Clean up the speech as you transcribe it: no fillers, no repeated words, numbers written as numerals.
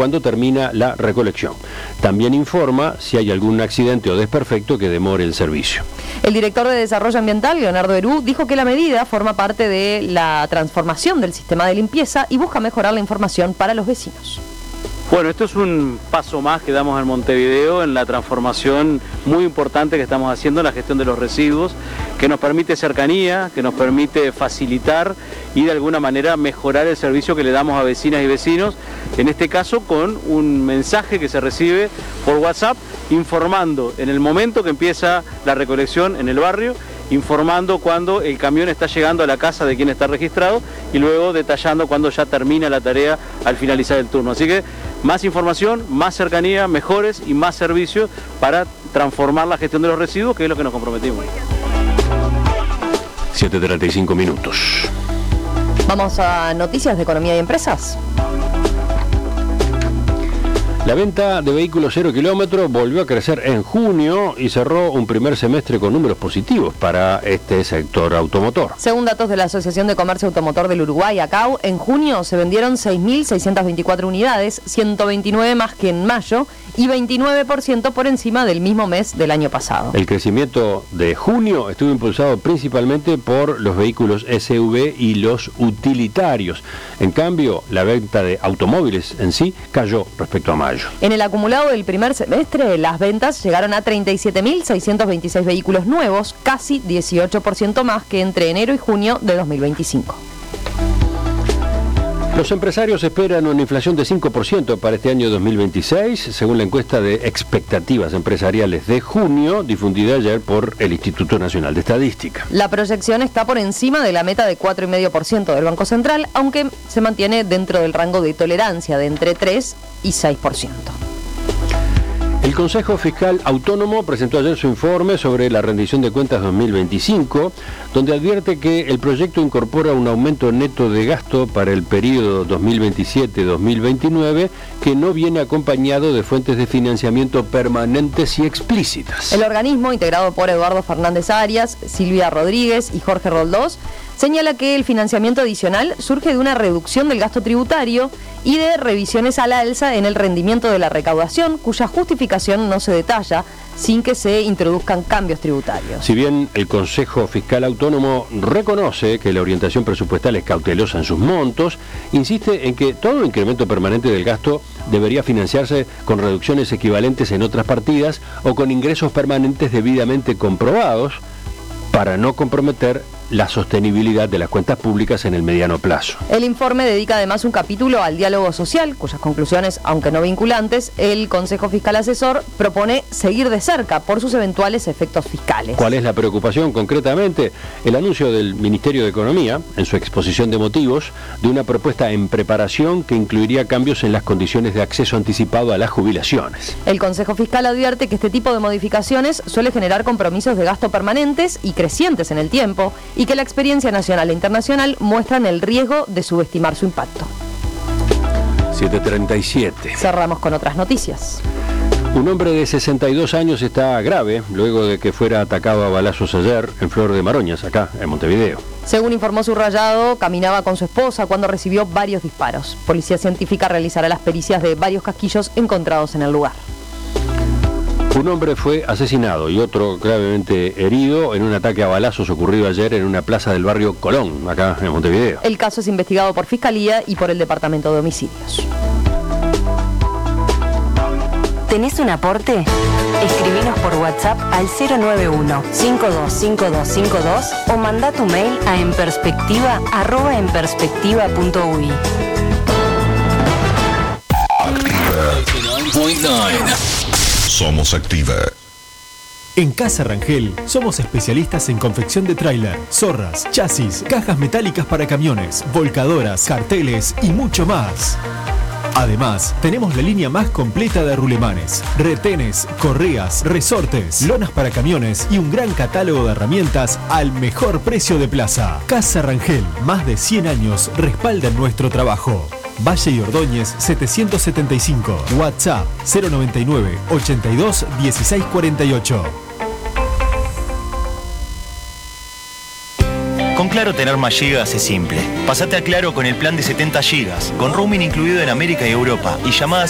cuando termina la recolección. También informa si hay algún accidente o desperfecto que demore el servicio. El director de Desarrollo Ambiental, Leonardo Herú, dijo que la medida forma parte de la transformación del sistema de limpieza y busca mejorar la información para los vecinos. Bueno, esto es un paso más que damos en Montevideo en la transformación muy importante que estamos haciendo en la gestión de los residuos, que nos permite cercanía, que nos permite facilitar y de alguna manera mejorar el servicio que le damos a vecinas y vecinos, en este caso con un mensaje que se recibe por WhatsApp informando en el momento que empieza la recolección en el barrio, informando cuando el camión está llegando a la casa de quien está registrado y luego detallando cuando ya termina la tarea al finalizar el turno. Así que más información, más cercanía, mejores y más servicios para transformar la gestión de los residuos, que es lo que nos comprometimos. 7:35 minutos. Vamos a noticias de economía y empresas. La venta de vehículos 0 kilómetros volvió a crecer en junio y cerró un primer semestre con números positivos para este sector automotor. Según datos de la Asociación de Comercio Automotor del Uruguay, ACAU, en junio se vendieron 6.624 unidades, 129 más que en mayo y 29% por encima del mismo mes del año pasado. El crecimiento de junio estuvo impulsado principalmente por los vehículos SUV y los utilitarios. En cambio, la venta de automóviles en sí cayó respecto a mayo. En el acumulado del primer semestre, las ventas llegaron a 37.626 vehículos nuevos, casi 18% más que entre enero y junio de 2025. Los empresarios esperan una inflación de 5% para este año 2026, según la encuesta de expectativas empresariales de junio, difundida ayer por el Instituto Nacional de Estadística. La proyección está por encima de la meta de 4,5% del Banco Central, aunque se mantiene dentro del rango de tolerancia de entre 3 y 6%. El Consejo Fiscal Autónomo presentó ayer su informe sobre la rendición de cuentas 2025, donde advierte que el proyecto incorpora un aumento neto de gasto para el periodo 2027-2029 que no viene acompañado de fuentes de financiamiento permanentes y explícitas. El organismo, integrado por Eduardo Fernández Arias, Silvia Rodríguez y Jorge Roldós, señala que el financiamiento adicional surge de una reducción del gasto tributario y de revisiones al alza en el rendimiento de la recaudación, cuya justificación no se detalla sin que se introduzcan cambios tributarios. Si bien el Consejo Fiscal Autónomo reconoce que la orientación presupuestal es cautelosa en sus montos, insiste en que todo incremento permanente del gasto debería financiarse con reducciones equivalentes en otras partidas o con ingresos permanentes debidamente comprobados para no comprometer la sostenibilidad de las cuentas públicas en el mediano plazo. El informe dedica además un capítulo al diálogo social, cuyas conclusiones, aunque no vinculantes, el Consejo Fiscal Asesor propone seguir de cerca por sus eventuales efectos fiscales. ¿Cuál es la preocupación concretamente? El anuncio del Ministerio de Economía, en su exposición de motivos, de una propuesta en preparación que incluiría cambios en las condiciones de acceso anticipado a las jubilaciones. El Consejo Fiscal advierte que este tipo de modificaciones suele generar compromisos de gasto permanentes y crecientes en el tiempo, y que la experiencia nacional e internacional muestran el riesgo de subestimar su impacto. 7:37. Cerramos con otras noticias. Un hombre de 62 años está grave luego de que fuera atacado a balazos ayer en Flor de Maroñas, acá en Montevideo. Según informó Subrayado, caminaba con su esposa cuando recibió varios disparos. Policía Científica realizará las pericias de varios casquillos encontrados en el lugar. Un hombre fue asesinado y otro gravemente herido en un ataque a balazos ocurrido ayer en una plaza del barrio Colón, acá en Montevideo. El caso es investigado por Fiscalía y por el Departamento de Homicidios. ¿Tenés un aporte? Escribinos por WhatsApp al 091-525252 o mandá tu mail a enperspectiva@enperspectiva.uy. Somos Activa. En Casa Rangel somos especialistas en confección de tráiler, zorras, chasis, cajas metálicas para camiones, volcadoras, carteles y mucho más. Además, tenemos la línea más completa de rulemanes, retenes, correas, resortes, lonas para camiones y un gran catálogo de herramientas al mejor precio de plaza. Casa Rangel, más de 100 años respaldan nuestro trabajo. Valle y Ordóñez 775, WhatsApp 099 82 16 48. Con Claro tener más gigas es simple. Pasate a Claro con el plan de 70 gigas, con roaming incluido en América y Europa y llamadas